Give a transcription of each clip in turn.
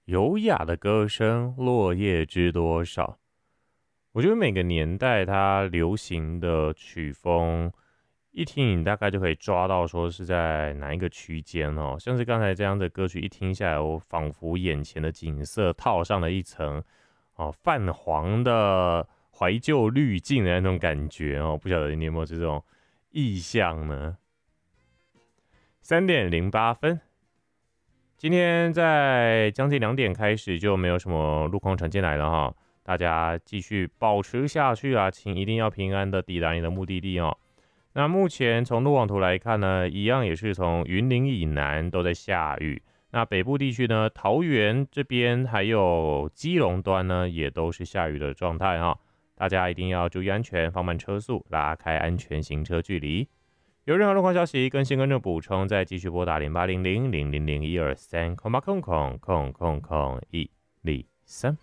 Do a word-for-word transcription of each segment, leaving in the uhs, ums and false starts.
优雅的歌声，落叶知多少。我觉得每个年代它流行的曲风，一听你大概就可以抓到说是在哪一个区间哦。像是刚才这样的歌曲一听下来，我仿佛眼前的景色套上了一层哦泛黄的怀旧滤镜的那种感觉哦。不晓得你有没有这种意象呢？三点零八分。今天在将近两点开始就没有什么路况传进来了哈，大家继续保持下去啊，请一定要平安的抵达你的目的地哦。那目前从路网图来看呢，一样也是从云林以南都在下雨，那北部地区呢，桃园这边还有基隆端呢，也都是下雨的状态哈，大家一定要注意安全，放慢车速，拉开安全行车距离。有任何路况消息更新跟着补充，再继续拨打零八零零零零零一二三空八空空空空空一零三。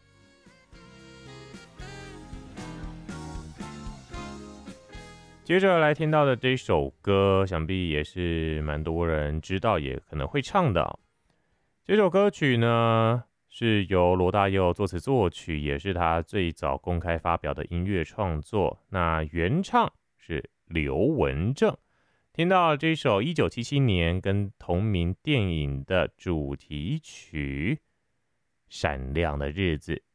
接着来听到的这首歌，想必也是蛮多人知道，也可能会唱的。这首歌曲呢，是由罗大佑作词作曲，也是他最早公开发表的音乐创作。那原唱是刘文正。听到这首一九七七年跟同名电影的主题曲《闪亮的日子》，